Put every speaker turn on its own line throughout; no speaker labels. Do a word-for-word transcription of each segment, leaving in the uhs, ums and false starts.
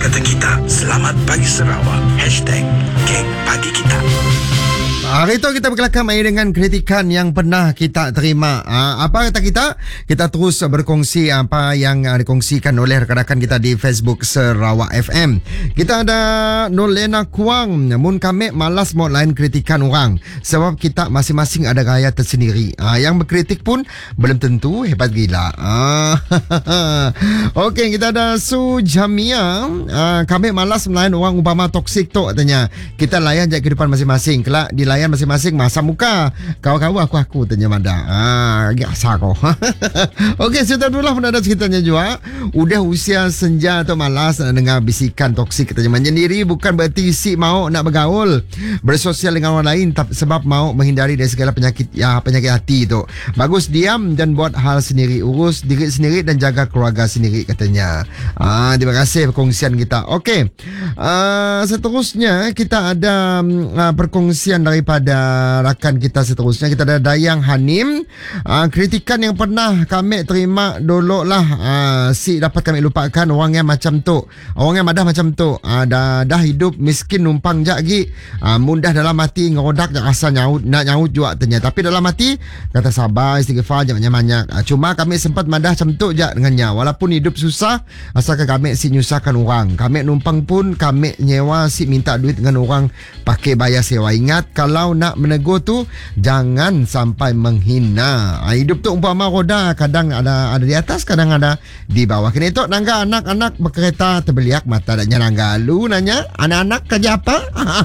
kata kita, selamat pagi Sarawak. Hashtag Geng Pagi Kita.
Hari itu kita berkelakar main dengan kritikan yang pernah kita terima. Uh, apa kata kita? Kita terus berkongsi apa yang uh, dikongsikan oleh rakan-rakan kita di Facebook Sarawak F M. Kita ada Nolena Kuang. Mun kami malas mau lain kritikan orang. Sebab kita masing-masing ada gaya tersendiri. Uh, yang berkritik pun belum tentu hebat gila. Uh, Okey, kita ada Su Jamia. Uh, kami malas melayan orang umpama toksik tu katanya. Kita layan je kehidupan masing-masing. Kelak dilayan masing-masing masa muka. Kau-kau aku-aku tanya Mada. Ah, biasa kau. Okey, sudah dulu lah pun ada ceritanya juga. Udah usia senja atau malas nak dengar bisikan toksik katanya. Menyendiri bukan berarti si mau nak bergaul, bersosial dengan orang lain tapi sebab mau menghindari dari segala penyakit ya penyakit hati tu. Bagus diam dan buat hal sendiri, urus diri sendiri dan jaga keluarga sendiri katanya. Ah, terima kasih perkongsian kita. Okey. Uh, seterusnya kita ada uh, perkongsian dari pada rakan kita seterusnya. Kita ada Dayang Hanim. uh, Kritikan yang pernah kami terima dulu lah, uh, si dapat kami lupakan. Orang yang macam tu, orang yang madah macam tu, uh, dah, dah hidup miskin numpang je lagi, uh, mudah dalam hati ngerodak je rasa nyaut, nak nyaut juga ternyata. Tapi dalam hati kata sabar, istighfar je banyak-banyak. uh, Cuma kami sempat madah macam tu je dengannya. Walaupun hidup susah, asalkan kami si nyusahkan orang. Kami numpang pun kami nyewa si minta duit dengan orang pakai bayar sewa. Ingat kalau nak menegur tu jangan sampai menghina. Ha, hidup tu umpama roda, kadang ada ada di atas, kadang ada di bawah. Kini tu nangga anak-anak berkereta terbeliak mata dan nangga lu nanya anak-anak kerja apa?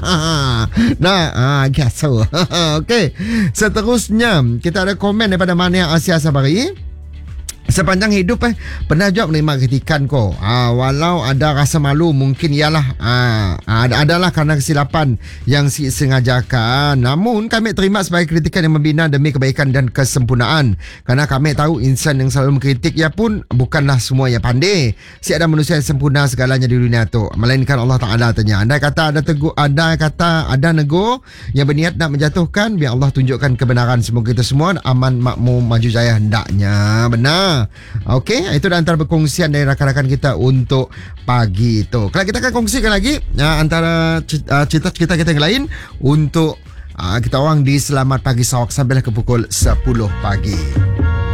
Nah, ah gaso. Okey. Seterusnya kita ada komen daripada Mania Asia Sabari. Sepanjang hidup eh pernah juga menerima kritikan ko. Ah, walau ada rasa malu mungkin ialah ah, ada adalah kerana kesilapan yang si sengajakan. Namun kami terima sebagai kritikan yang membina demi kebaikan dan kesempurnaan. Kerana kami tahu insan yang selalu mengkritik ia pun bukanlah semua yang pandai. Si ada manusia yang sempurna segalanya di dunia tu, melainkan Allah Taala tanya. Andai kata ada tegur, ada kata ada nego yang berniat nak menjatuhkan, biar Allah tunjukkan kebenaran. Semoga kita semua aman, makmur, maju jaya hendaknya. Benar. Okey, itu dah antara perkongsian dari rakan-rakan kita untuk pagi itu. Kalau kita akan kongsikan lagi uh, antara cerita-cerita kita yang lain untuk uh, kita orang di Selamat Pagi Sarawak sampai ke pukul sepuluh pagi.